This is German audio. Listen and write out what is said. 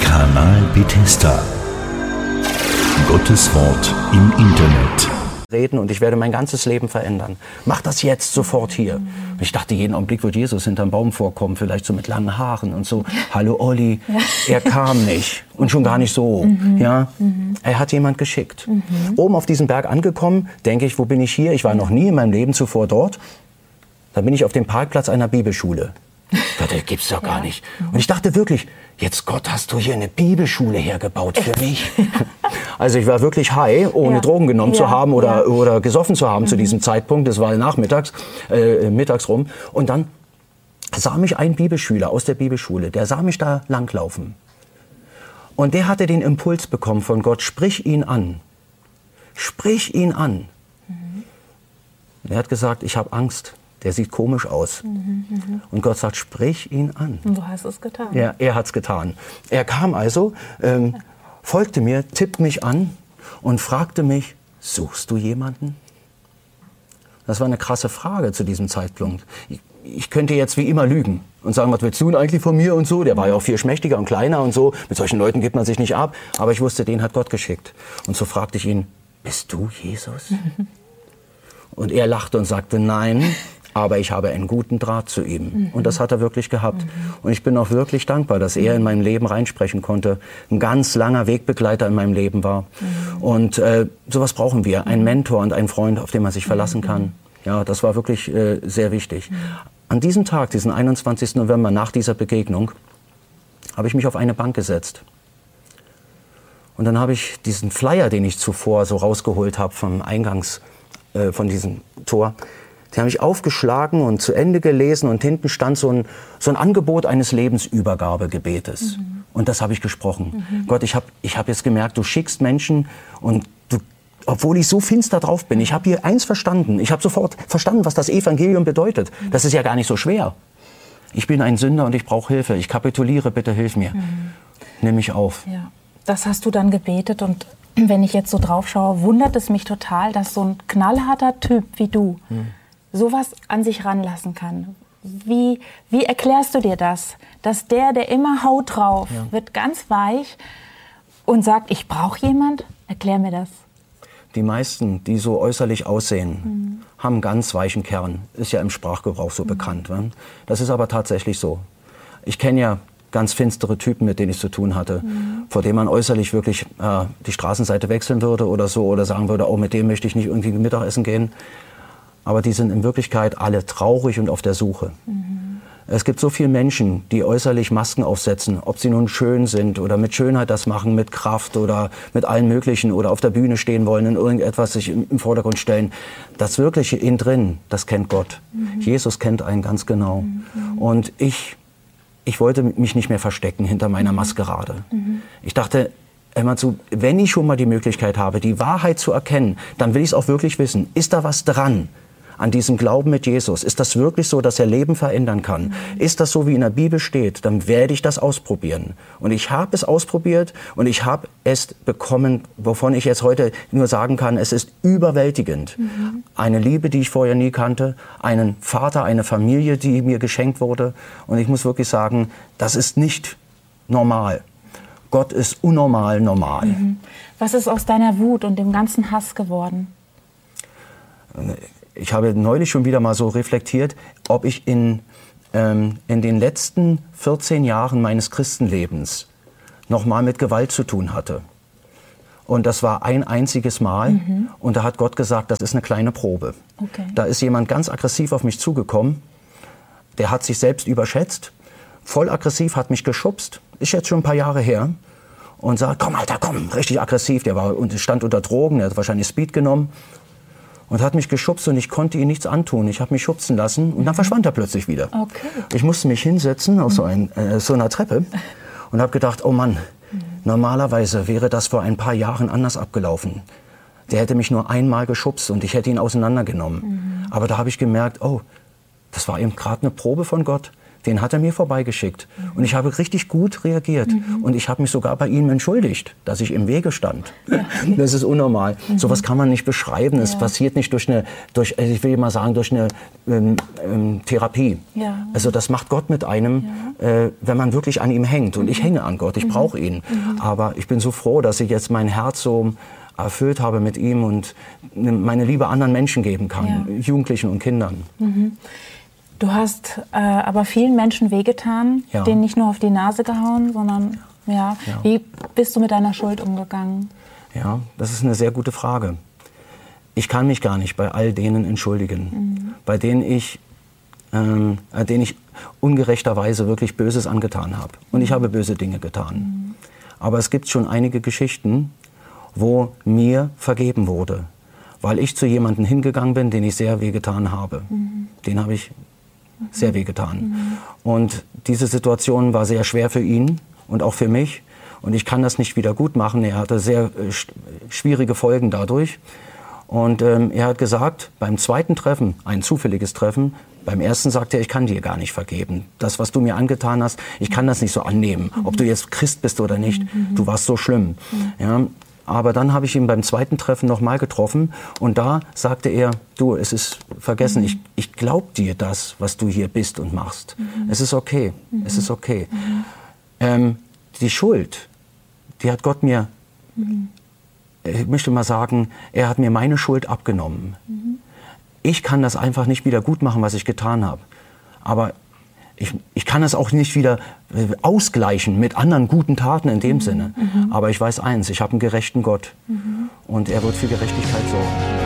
Kanal Bethesda. Gottes Wort im Internet. Reden und ich werde mein ganzes Leben verändern. Mach das jetzt sofort hier. Und ich dachte, jeden Augenblick wird Jesus hinterm Baum vorkommen, vielleicht so mit langen Haaren und so. Hallo Olli. Er kam nicht und schon gar nicht so. Ja, er hat jemand geschickt. Oben auf diesem Berg angekommen, denke ich, wo bin ich hier? Ich war noch nie in meinem Leben zuvor dort. Da bin ich auf dem Parkplatz einer Bibelschule. Das gibt's doch gar nicht. Und ich dachte wirklich, jetzt Gott, hast du hier eine Bibelschule hergebaut für mich? Also ich war wirklich high, ohne Drogen genommen zu haben oder gesoffen zu haben zu diesem Zeitpunkt. Das war mittags rum. Und dann sah mich ein Bibelschüler aus der Bibelschule, der sah mich da langlaufen. Und der hatte den Impuls bekommen von Gott, sprich ihn an. Sprich ihn an. Er hat gesagt, ich habe Angst. Der sieht komisch aus. Und Gott sagt, sprich ihn an. Und du hast es getan. Ja, er hat es getan. Er kam also, folgte mir, tippte mich an und fragte mich, suchst du jemanden? Das war eine krasse Frage zu diesem Zeitpunkt. Ich könnte jetzt wie immer lügen und sagen, was willst du denn eigentlich von mir und so. Der war ja auch viel schmächtiger und kleiner und so. Mit solchen Leuten gibt man sich nicht ab. Aber ich wusste, den hat Gott geschickt. Und so fragte ich ihn, bist du Jesus? Und er lachte und sagte, nein. Aber ich habe einen guten Draht zu ihm. Und das hat er wirklich gehabt. Und ich bin auch wirklich dankbar, dass er in mein Leben reinsprechen konnte. Ein ganz langer Wegbegleiter in meinem Leben war. Und sowas brauchen wir. Ein Mentor und ein Freund, auf den man sich verlassen kann. Ja, das war wirklich sehr wichtig. An diesem Tag, diesen 21. November, nach dieser Begegnung, habe ich mich auf eine Bank gesetzt. Und dann habe ich diesen Flyer, den ich zuvor so rausgeholt habe vom Eingangs, von diesem Tor, den habe ich aufgeschlagen und zu Ende gelesen und hinten stand so ein Angebot eines Lebensübergabegebetes. Und das habe ich gesprochen. Gott, ich hab jetzt gemerkt, du schickst Menschen und du, obwohl ich so finster drauf bin, ich habe hier eins verstanden. Ich habe sofort verstanden, was das Evangelium bedeutet. Das ist ja gar nicht so schwer. Ich bin ein Sünder und ich brauche Hilfe. Ich kapituliere, bitte hilf mir. Nimm mich auf. Ja. Das hast du dann gebetet und wenn ich jetzt so drauf schaue, wundert es mich total, dass so ein knallharter Typ wie du sowas an sich ranlassen kann. Wie erklärst du dir das? Dass der immer haut drauf, wird ganz weich und sagt, ich brauche jemand? Erklär mir das. Die meisten, die so äußerlich aussehen, haben einen ganz weichen Kern. Ist ja im Sprachgebrauch so bekannt. Ne? Das ist aber tatsächlich so. Ich kenne ja ganz finstere Typen, mit denen ich zu tun hatte, vor denen man äußerlich wirklich die Straßenseite wechseln würde oder so oder sagen würde, oh, mit dem möchte ich nicht irgendwie Mittagessen gehen. Aber die sind in Wirklichkeit alle traurig und auf der Suche. Es gibt so viele Menschen, die äußerlich Masken aufsetzen, ob sie nun schön sind oder mit Schönheit das machen, mit Kraft oder mit allen Möglichen oder auf der Bühne stehen wollen, in irgendetwas sich im Vordergrund stellen. Das Wirkliche innen drin, das kennt Gott. Jesus kennt einen ganz genau. Und ich wollte mich nicht mehr verstecken hinter meiner Maskerade. Ich dachte, wenn ich schon mal die Möglichkeit habe, die Wahrheit zu erkennen, dann will ich es auch wirklich wissen. Ist da was dran an diesem Glauben mit Jesus? Ist das wirklich so, dass er Leben verändern kann? Ist das so, wie in der Bibel steht? Dann werde ich das ausprobieren. Und ich habe es ausprobiert und ich habe es bekommen, wovon ich jetzt heute nur sagen kann, es ist überwältigend. Eine Liebe, die ich vorher nie kannte, einen Vater, eine Familie, die mir geschenkt wurde. Und ich muss wirklich sagen, das ist nicht normal. Gott ist unnormal normal. Was ist aus deiner Wut und dem ganzen Hass geworden? Ich habe neulich schon wieder mal so reflektiert, ob ich in den letzten 14 Jahren meines Christenlebens noch mal mit Gewalt zu tun hatte. Und das war ein einziges Mal. Und da hat Gott gesagt, das ist eine kleine Probe. Okay. Da ist jemand ganz aggressiv auf mich zugekommen. Der hat sich selbst überschätzt. Voll aggressiv, hat mich geschubst. Ist jetzt schon ein paar Jahre her. Und sagt, komm Alter, komm. Richtig aggressiv. Der stand unter Drogen, der hat wahrscheinlich Speed genommen. Und hat mich geschubst und ich konnte ihm nichts antun. Ich habe mich schubsen lassen und dann verschwand er plötzlich wieder. Okay. Ich musste mich hinsetzen auf so einer Treppe und habe gedacht, oh Mann, normalerweise wäre das vor ein paar Jahren anders abgelaufen. Der hätte mich nur einmal geschubst und ich hätte ihn auseinandergenommen. Aber da habe ich gemerkt, oh, das war eben gerade eine Probe von Gott. Den hat er mir vorbeigeschickt. Und ich habe richtig gut reagiert. Und ich habe mich sogar bei ihm entschuldigt, dass ich im Wege stand. Ja. Das ist unnormal. Sowas kann man nicht beschreiben. Es passiert nicht durch eine Therapie. Ja. Also das macht Gott mit einem, wenn man wirklich an ihm hängt. Und ich hänge an Gott, ich brauche ihn. Aber ich bin so froh, dass ich jetzt mein Herz so erfüllt habe mit ihm und meine Liebe anderen Menschen geben kann, Jugendlichen und Kindern. Du hast aber vielen Menschen wehgetan, denen nicht nur auf die Nase gehauen, sondern wie bist du mit deiner Schuld umgegangen? Ja, das ist eine sehr gute Frage. Ich kann mich gar nicht bei all denen entschuldigen, bei denen ich ungerechterweise wirklich Böses angetan habe. Und ich habe böse Dinge getan. Aber es gibt schon einige Geschichten, wo mir vergeben wurde, weil ich zu jemandem hingegangen bin, den ich sehr wehgetan habe. Den habe ich sehr wehgetan. Und diese Situation war sehr schwer für ihn und auch für mich. Und ich kann das nicht wieder gut machen. Er hatte sehr schwierige Folgen dadurch. Und er hat gesagt, beim zweiten Treffen, ein zufälliges Treffen, beim ersten sagte er, ich kann dir gar nicht vergeben. Das, was du mir angetan hast, ich kann das nicht so annehmen. Ob du jetzt Christ bist oder nicht, du warst so schlimm. Ja, aber dann habe ich ihn beim zweiten Treffen nochmal getroffen und da sagte er, du, es ist vergessen, ich glaube dir das, was du hier bist und machst. Es ist okay, es ist okay. Die Schuld, die hat Gott mir, ich möchte mal sagen, er hat mir meine Schuld abgenommen. Ich kann das einfach nicht wieder gut machen, was ich getan habe. Aber ich kann es auch nicht wieder ausgleichen mit anderen guten Taten in dem Sinne. Aber ich weiß eins, ich habe einen gerechten Gott. Und er wird für Gerechtigkeit sorgen.